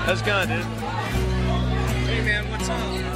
How's it going, dude? Hey man, what's up?